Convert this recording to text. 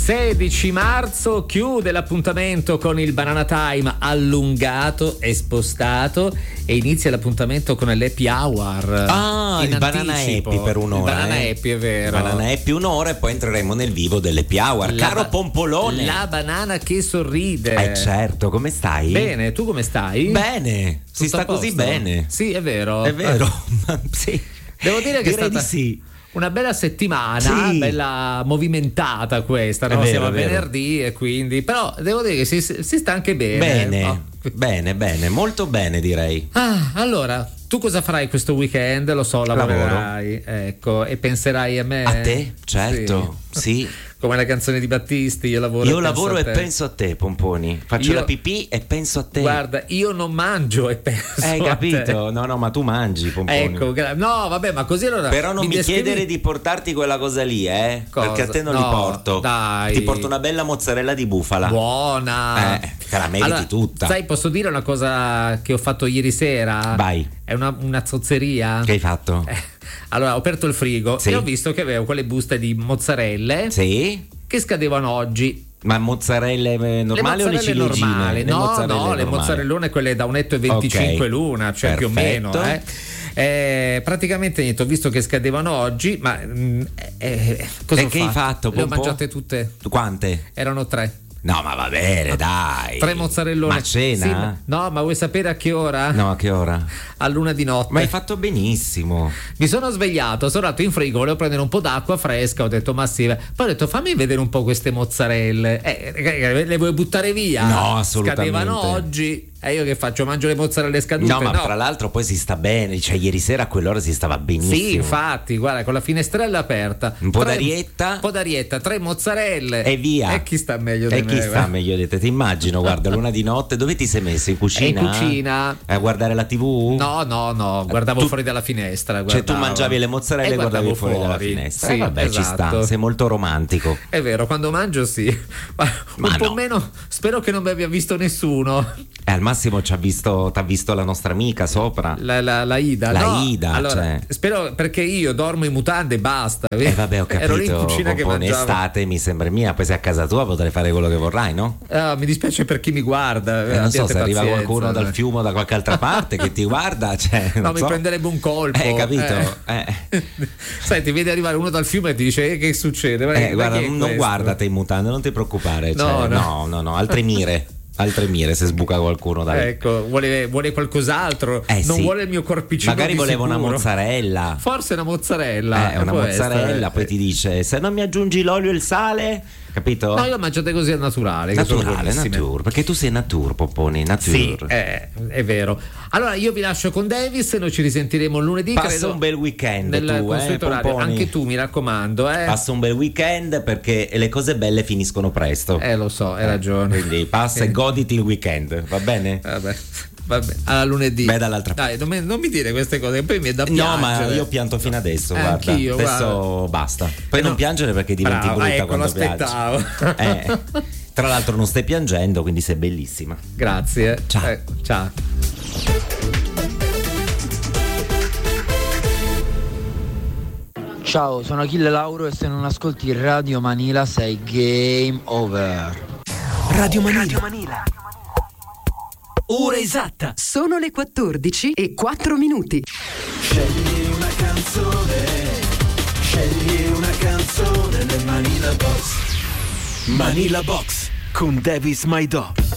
16 marzo chiude l'appuntamento con il Banana Time allungato e spostato e inizia l'appuntamento con l'Happy Hour. Il Banana Happy per un'ora. Il Banana Happy, è vero. Banana Happy un'ora e poi entreremo nel vivo dell'Happy Hour. Caro Pompolone. La banana che sorride. Certo, come stai? Bene, tu come stai? Bene, si sta così bene. Sì, è vero. È vero. Sì. Devo dire che direi è stata di sì. Una bella settimana, sì. Bella movimentata questa, no? Vero, Siamo a venerdì e quindi, però devo dire che si sta anche bene. Bene, molto bene direi. Allora, tu cosa farai questo weekend? Lo so, lavorerai, ecco, e penserai a me? A te? Certo, sì. Come la canzone di Battisti, io lavoro e penso a te, Pomponi. Faccio la pipì e penso a te. Guarda, io non mangio e penso a te. Hai capito? No, ma tu mangi, Pomponi. Ecco, no, vabbè, ma così allora. Però non mi chiedere di portarti quella cosa lì, Cosa? Perché a te non li porto. Dai. Ti porto una bella mozzarella di bufala. Buona. Te la meriti tutta. Sai, posso dire una cosa che ho fatto ieri sera? Vai. È una zozzeria. Che hai fatto? Allora, ho aperto il frigo e ho visto che avevo quelle buste di mozzarelle che scadevano oggi. Ma mozzarelle normali o le ciliegine? Normali. No, le mozzarellone quelle da 1,25 euro l'una, cioè più o meno. Praticamente niente, ho visto che scadevano oggi, ma cosa ho che hai fatto? Le ho mangiate tutte. Quante? Erano 3. No, ma va bene, dai. 3 mozzarellone. Ma cena? Sì, ma vuoi sapere a che ora? No, a che ora? A1 di notte. Ma hai fatto benissimo. Mi sono svegliato, sono andato in frigo, volevo prendere un po' d'acqua fresca, ho detto ma sì, poi ho detto fammi vedere un po' queste mozzarelle. Le vuoi buttare via? No, assolutamente. Scadevano oggi. E io che faccio? Mangio le mozzarelle scadute? No, ma tra l'altro poi si sta bene, cioè ieri sera a quell'ora si stava benissimo. Sì, infatti, guarda, con la finestrella aperta. Un po' d'arietta. Un po' d'arietta, 3 mozzarelle. E via. E chi sta meglio di me? E chi sta meglio di te? Ti immagino, guarda, l'una di notte, dove ti sei messo? In cucina? In cucina. A guardare la TV? No, guardavo fuori dalla finestra. Cioè tu mangiavi le mozzarelle e guardavi fuori dalla finestra. Sì, vabbè, esatto. Ci sta, sei molto romantico. È vero, quando mangio sì. Ma un po' meno, spero che non mi abbia visto nessuno. Al massimo t'ha visto la nostra amica sopra. La Ida. Ida, allora, cioè. Spero, perché io dormo in mutande e basta. Vabbè, ho capito. Ero lì in cucina che mangiavo. Estate mi sembra mia, poi sei a casa tua potrai fare quello che vorrai, no? Mi dispiace per chi mi guarda. Non so se arriva pazienza, qualcuno dal fiume o da qualche altra parte che ti guarda, cioè, no, mi prenderebbe un colpo. Capito? Sai, ti vede arrivare uno dal fiume e ti dice che succede? Guarda, non guardate in mutande, non ti preoccupare. No, altre mire se sbuca qualcuno da lì. Ecco, vuole qualcos'altro, non vuole il mio corpicino. Magari voleva una mozzarella. Forse una mozzarella. Una mozzarella, poi ti dice se non mi aggiungi l'olio e il sale, capito? No, io mangiate così al naturale. Nature, perché tu sei nature, Popponi, nature. Sì, è vero. Allora io vi lascio con Davis, noi ci risentiremo lunedì. Passa un bel weekend nel tu, consueto orario. Anche tu, mi raccomando. Passa un bel weekend perché le cose belle finiscono presto. Lo so, hai ragione. Quindi passa e goditi il weekend, va bene? Vabbè, alla lunedì. Beh, dall'altra parte. Dai, non mi dire queste cose, poi mi è da piangere. No, ma io pianto fino adesso, guarda. Anch'io, adesso basta. Poi non piangere perché diventi brutta quando l'aspettavo. piangi. Tra l'altro non stai piangendo, quindi sei bellissima. Grazie. Ciao. Ciao. Ciao, sono Achille Lauro e se non ascolti Radio Manila sei game over. Radio Manila. Ora esatta. Sono le 14:04. Scegli una canzone nel Manila Box. Manila Box con Davis My Dog.